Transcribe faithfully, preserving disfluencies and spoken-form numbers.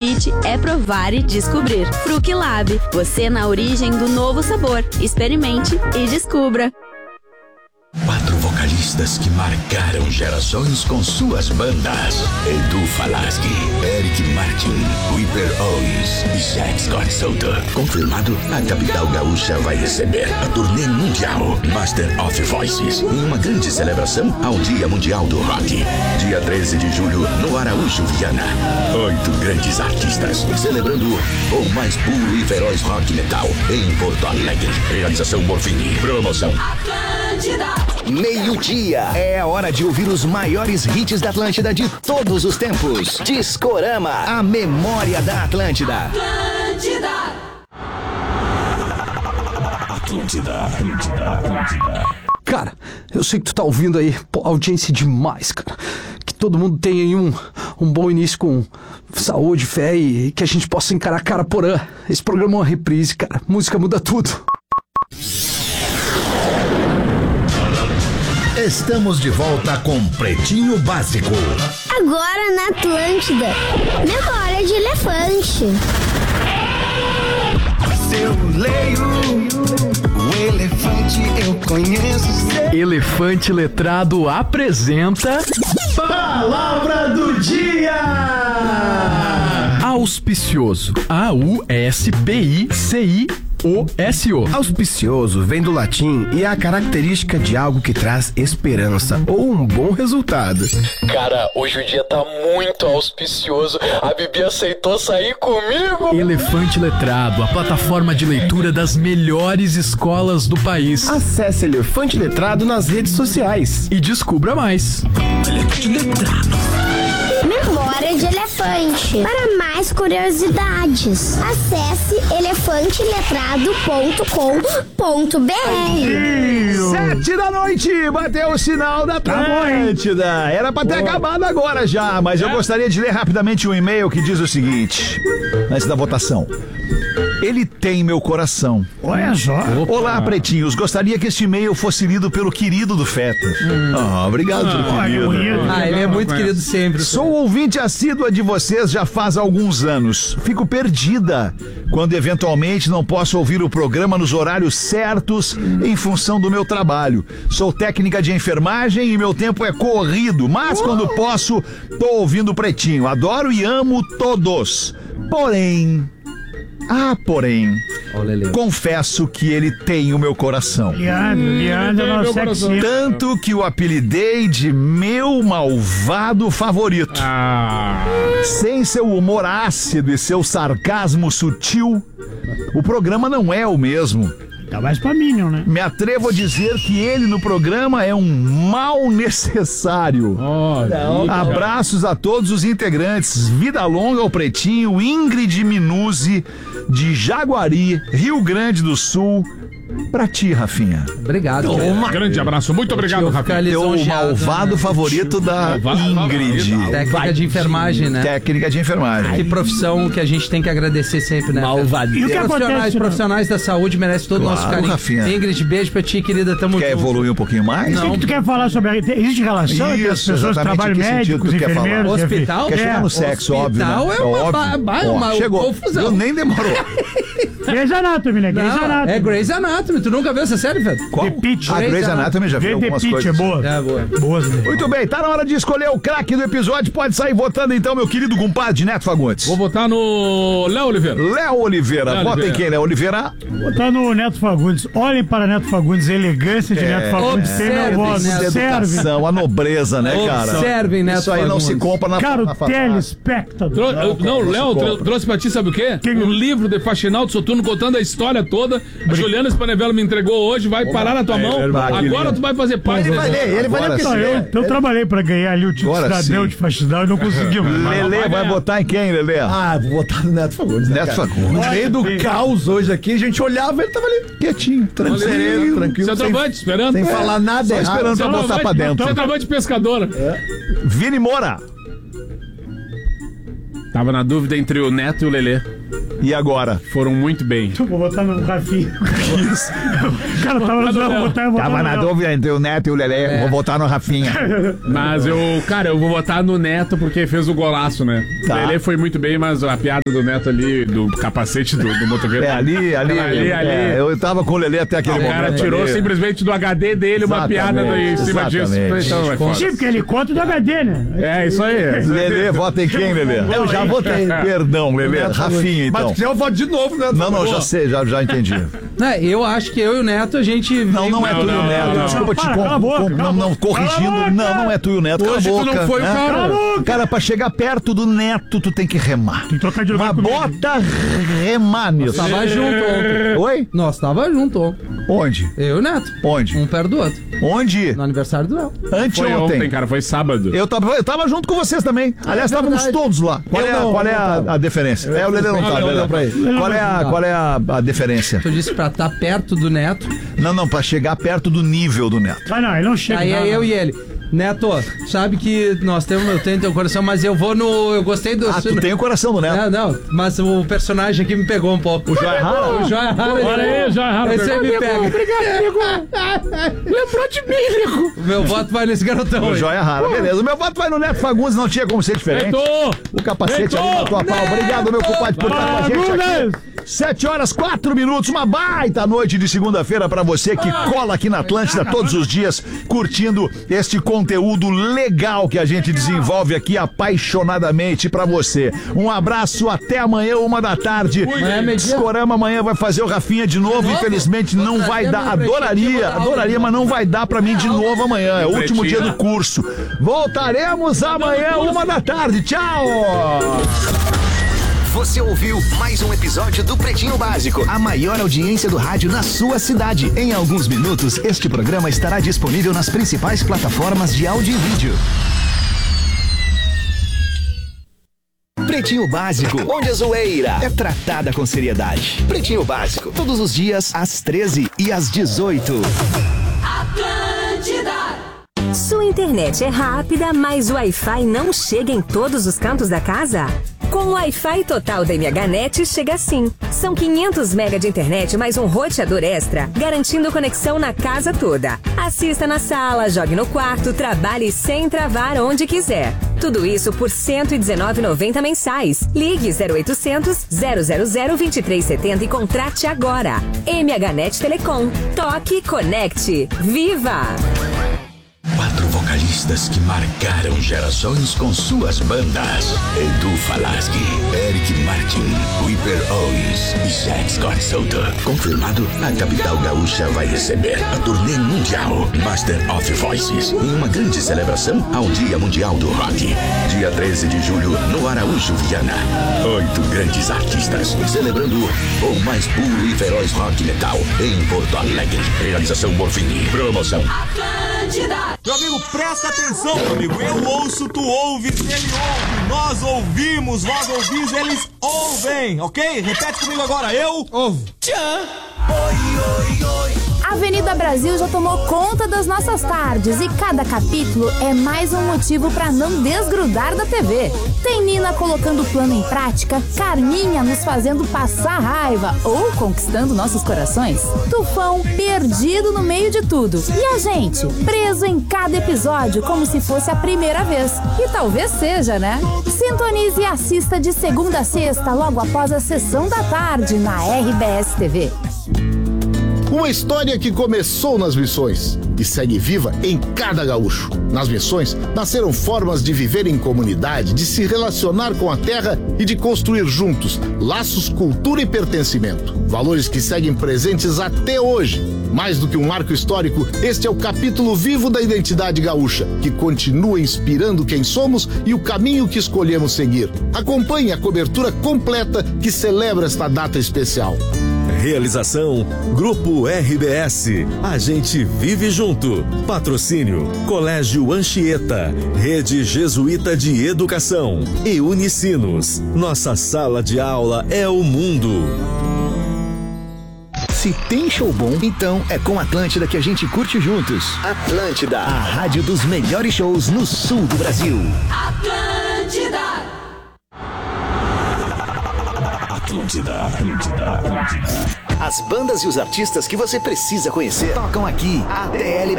convite é provar e descobrir. Fruc Lab, você na origem do novo sabor. Experimente e descubra. Quatro vocalistas que marcaram gerações com suas bandas: Edu Falaschi, Eric Martin, Whipper Owens e Jack Scott Soto. Confirmado, a capital gaúcha vai receber a turnê mundial Master of Voices em uma grande celebração ao Dia Mundial do Rock. Dia treze de julho, no Araújo Viana. Oito grandes artistas celebrando o mais puro e feroz rock metal em Porto Alegre. Realização Morfini. Promoção Atlântida. Meio-dia. É a hora de ouvir os maiores hits da Atlântida de todos os tempos. Discorama, a memória da Atlântida. Atlântida. Atlântida, Atlântida, Atlântida. Cara, eu sei que tu tá ouvindo aí, pô, audiência demais, cara. Que todo mundo tenha aí um, um bom início com saúde, fé e que a gente possa encarar cara porã. Esse programa é uma reprise, cara. Música muda tudo. Estamos de volta com Pretinho Básico. Agora na Atlântida, memória de elefante. Se eu leio o elefante, eu conheço. Elefante Letrado apresenta Palavra do Dia. Auspicioso. A U S P I C I O S O. Auspicioso vem do latim e é a característica de algo que traz esperança ou um bom resultado. Cara, hoje o dia tá muito auspicioso. A Bibi aceitou sair comigo. Elefante Letrado, a plataforma de leitura das melhores escolas do país. Acesse Elefante Letrado nas redes sociais e descubra mais. Elefante Letrado. Memória de elefante. Para mais curiosidades, acesse elefante letrado ponto com ponto b r. Sete da noite, bateu o sinal da Atlântida. Era pra ter Boa. acabado agora já, mas é? eu gostaria de ler rapidamente um e-mail que diz o seguinte, antes da votação. Ele tem meu coração. Olha só. Opa. Olá, pretinhos. Gostaria que este e-mail fosse lido pelo querido do Fetter. Hum. Oh, obrigado, ah, querido. Ah, ele é muito querido sempre. Sou ouvinte assídua de vocês já faz alguns anos. Fico perdida quando eventualmente não posso ouvir o programa nos horários certos em função do meu trabalho. Sou técnica de enfermagem e meu tempo é corrido, mas quando posso, tô ouvindo o Pretinho. Adoro e amo todos. Porém... Ah, porém, oh, confesso que ele tem o meu coração. Leandro, Leandro, não sexy. Tanto que o apelidei de meu malvado favorito. Ah. Sem seu humor ácido e seu sarcasmo sutil, o programa não é o mesmo. Tá mais pra Minion, né? Me atrevo a dizer que ele no programa é um mal necessário. Oh, Abraços a todos os integrantes. Vida longa ao Pretinho, Ingrid Minuzzi, de Jaguari, Rio Grande do Sul. Pra ti, Rafinha. Obrigado. Um grande abraço. Muito obrigado, Rafinha. Teu malvado, né, favorito da Ingrid. Técnica de enfermagem, né? Técnica de enfermagem. Que profissão que a gente tem que agradecer sempre, né? Malvado. E o que profissionais, acontece, profissionais da saúde merecem todo o claro, nosso carinho. Rafinha. Ingrid, beijo pra ti, querida. Tamo Quer junto. evoluir um pouquinho mais? Não. O que tu quer falar sobre a... Existe relação entre as pessoas que trabalham, médicos, enfermeiros? Hospital? Quer chegar no sexo, óbvio, né? É uma chegou. Nem demorou. Grey's Anatomy, né? Grey's Anatomy. É Grey's Anatomy. Tu nunca viu essa série, velho? Qual? The Pitch. A Grey's Anatomy já viu algumas Pitch, coisas. É boa. É boa. Boas, né? Muito bem, tá na hora de escolher o craque do episódio. Pode sair votando então, meu querido compadre Neto Fagundes. Vou votar no Léo Oliveira. Léo Oliveira. Léo Vota Oliveira. em quem, Léo Oliveira? Votar no Neto Fagundes. Olhem para Neto Fagundes, a elegância de é, Neto Fagundes. Tem meu voto. Observe. A nobreza, né, cara? Observem, Neto Isso aí Fagundes. não se compra na Cara, o telespectador. Não, não, o Léo trou- trouxe pra ti, sabe o quê? Quem? Um livro de Faxinaldo Soturno contando a história toda. A Juliana Spanevelo me entregou hoje, vai Opa, parar na tua é, mão. É, Agora tu vai fazer parte. Ele vai ler, ele vai ler. Não, eu, eu trabalhei pra ganhar ali o título cidadão de faxinal e não conseguiu. Lelê, vai botar em quem, Lelê? Ah, vou botar no Neto Fagundes. Neto né, Fagundes. No meio do caos hoje aqui, a gente olhava, ele tava ali quietinho, tranquilo, tranquilo. Centroavante, esperando. Sem é, falar nada só errado. Esperando pra botar pra dentro. Centroavante pescadora. É. Vini Moura. Tava na dúvida entre o Neto e o Lelê. E agora? Foram muito bem. Vou botar no Rafinha. Isso. O cara tava na dúvida, botar, botar Tava na dúvida entre o Neto e o Lelê. É. Vou votar no Rafinha. Mas eu, cara, eu vou votar no Neto porque fez o golaço, né? Tá. O Lelê foi muito bem, mas a piada do Neto ali, do capacete do, do motoqueiro. É, ali, ali. ali, ali. É, eu tava com o Lelê até aquele o momento. O cara tirou ali. simplesmente do H D dele uma Exatamente, piada do, em cima exatamente. disso. Então, vai fora. Sim, porque ele conta do H D, né? É, isso aí. Lelê, vota em quem, Lelê? Eu já votei. Perdão, Lelê. Rafinha, então. Mas eu voto de novo, né? Não, não, já sei, já, já entendi. É, eu acho que eu e o Neto, a gente... Não, não é tu e o Neto. Desculpa te com, não, não, corrigindo. Não, não é tu e o Neto. Hoje cala a boca, tu não foi o né? cara. Cara, pra chegar perto do Neto, tu tem que remar. Tem que trocar de lugar Mas comigo. bota remar nisso. Nós tava junto ontem. Oi? Nós tava junto ontem. Onde? Eu e o Neto. Onde? Um perto do outro. Onde? No aniversário do Léo. Foi Anteontem. ontem, cara, foi sábado. Eu tava, eu tava junto com vocês também. Aliás, é estávamos verdade. todos lá. Qual Eu é, a, não, qual é não a, tava. a deferência? É, o Lelê não Não, tá. não, Lelê. não, pra ele. Qual é a, qual é a, a deferência? Tu disse pra estar perto do Neto. Não, não, pra chegar perto do nível do Neto. Ah, não, ele não chega. Aí não, é não. eu e ele. Neto, sabe que nós temos, eu tenho teu coração, mas eu vou no. Eu gostei do. Ah, tu tem o coração do Neto. Não, não, mas o personagem aqui me pegou um pouco. O Joia Rara? O Joia Rara. Olha aí, Joia Rara. Esse aí me pega. Obrigado, amigo. Lembrou de mim, amigo. O meu voto vai nesse garotão O aí. Joia Rara, beleza. O meu voto vai no Neto Fagundes, não tinha como ser diferente. Heitor! O capacete Heitor! ali na tua pau. Obrigado, meu compadre, por estar com a gente aqui. Fagundes! Sete horas, quatro minutos, uma baita noite de segunda-feira pra você que cola aqui na Atlântida todos os dias, curtindo este conteúdo legal que a gente desenvolve aqui apaixonadamente pra você. Um abraço, até amanhã, uma da tarde. Discorama amanhã vai fazer o Rafinha de novo, infelizmente não vai dar. Adoraria, adoraria, mas não vai dar pra mim de novo amanhã. É o último dia do curso. Voltaremos amanhã, uma da tarde. Tchau! Você ouviu mais um episódio do Pretinho Básico, a maior audiência do rádio na sua cidade. Em alguns minutos, este programa estará disponível nas principais plataformas de áudio e vídeo. Pretinho Básico, onde a zoeira é tratada com seriedade. Pretinho Básico, todos os dias às treze e às dezoito. Atlântida. Sua internet é rápida, mas o Wi-Fi não chega em todos os cantos da casa? Com o Wi-Fi total da MHNet chega assim. São quinhentos megas de internet mais um roteador extra, garantindo conexão na casa toda. Assista na sala, jogue no quarto, trabalhe sem travar onde quiser. Tudo isso por cento e dezenove reais e noventa centavos mensais. Ligue zero oitocentos, zero zero zero, vinte e três setenta e contrate agora. MHNet Telecom. Toque e conecte. Viva! Quatro vocalistas que marcaram gerações com suas bandas: Edu Falaschi, Eric Martin, Whipper Owens e Jack Scott Soto. Confirmado, a capital gaúcha vai receber a turnê mundial Master of Voices em uma grande celebração ao Dia Mundial do Rock. Dia treze de julho, no Araújo Viana. Oito grandes artistas celebrando o mais puro e feroz rock metal em Porto Alegre. Realização Morfini. Promoção Atlântida. Meu amigo, presta atenção, meu amigo. Eu ouço, tu ouves, ele ouve. Nós ouvimos, vós ouvis, eles ouvem, ok? Repete comigo agora. Eu ouvo. Tchan. Oi, oi, oi. Avenida Brasil já tomou conta das nossas tardes e cada capítulo é mais um motivo para não desgrudar da T V. Tem Nina colocando o plano em prática, Carminha nos fazendo passar raiva ou conquistando nossos corações, Tufão perdido no meio de tudo e a gente preso em cada episódio como se fosse a primeira vez. E talvez seja, né? Sintonize e assista de segunda a sexta logo após a sessão da tarde na R B S T V. Uma história que começou nas missões e segue viva em cada gaúcho. Nas missões, nasceram formas de viver em comunidade, de se relacionar com a terra e de construir juntos laços, cultura e pertencimento. Valores que seguem presentes até hoje. Mais do que um marco histórico, este é o capítulo vivo da identidade gaúcha, que continua inspirando quem somos e o caminho que escolhemos seguir. Acompanhe a cobertura completa que celebra esta data especial. Realização Grupo R B S. A gente vive junto. Patrocínio Colégio Anchieta, Rede Jesuíta de Educação e Unicinos. Nossa sala de aula é o mundo. Se tem show bom, então é com Atlântida que a gente curte juntos. Atlântida, a rádio dos melhores shows no sul do Brasil. Atlântida. Atlântida, Atlântida, Atlântida. As bandas e os artistas que você precisa conhecer tocam aqui. A T L